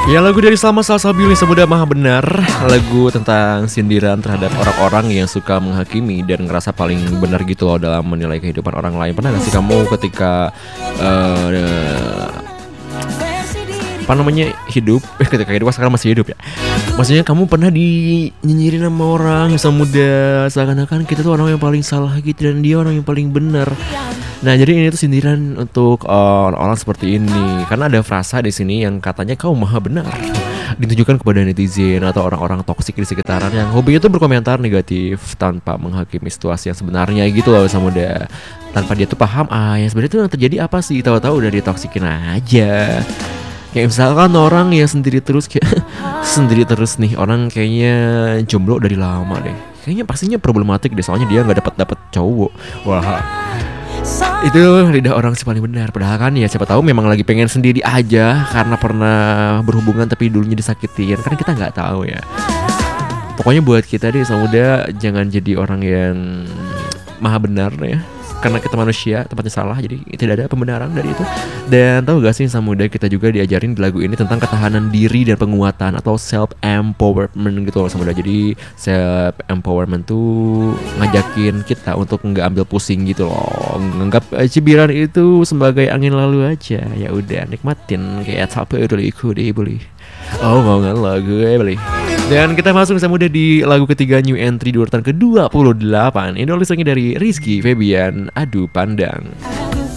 Ya, lagu dari Salma Salsabila Semudah Maha Benar. Lagu tentang sindiran terhadap orang-orang yang suka menghakimi dan ngerasa paling benar gitu loh dalam menilai kehidupan orang lain. Pernah gak sih kamu ketika apa namanya hidup ketika hidup sekarang masih hidup ya, maksudnya kamu pernah dinyinyirin sama orang yang muda, seakan-akan kita tuh orang yang paling salah gitu dan dia orang yang paling benar. Nah, jadi ini tuh sindiran untuk orang-orang seperti ini karena ada frasa di sini yang katanya kau maha benar ditujukan kepada netizen atau orang-orang toksik di sekitaran yang hobinya tuh berkomentar negatif tanpa menghakimi situasi yang sebenarnya gitu loh sama muda, tanpa dia tuh paham yang sebenarnya tuh yang terjadi apa sih, tahu-tahu udah ditoksikin aja. Kayak misalkan orang yang sendiri terus kayak sendiri terus nih, orang kayaknya jomblo dari lama deh, kayaknya pastinya problematik deh soalnya dia nggak dapat cowok. Wah, itu lidah orang sih paling benar. Padahal kan ya siapa tahu memang lagi pengen sendiri aja karena pernah berhubungan tapi dulunya disakitin, kan kita nggak tahu ya. Pokoknya buat kita deh Samuda, jangan jadi orang yang maha benar ya, karena kita manusia tempatnya salah, jadi tidak ada pembenaran dari itu. Dan tahu gak sih Samuda, kita juga diajarin di lagu ini tentang ketahanan diri dan penguatan atau self empowerment gitu loh Samuda. Jadi self empowerment tuh ngajakin kita untuk nggak ambil pusing gitu loh, nganggap cibiran itu sebagai angin lalu aja. Ya udah nikmatin kayak apa itu deh boleh. Oh mau nggak lagu boleh. Dan kita masuk Samuda di lagu ketiga new entry di urutan ke-28. Ini listennya dari Rizky Febian, Adu Pandang.